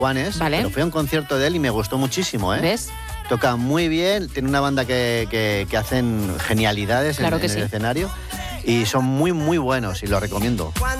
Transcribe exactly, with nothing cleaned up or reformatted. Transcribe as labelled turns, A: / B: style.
A: Juanes,
B: Vale.
A: pero fui a un concierto de él y me gustó muchísimo, ¿eh?
B: ¿Ves?
A: Toca muy bien, tiene una banda que, que, que hacen genialidades
B: Claro
A: en,
B: que
A: en
B: sí.
A: el escenario y son muy, muy buenos y lo recomiendo.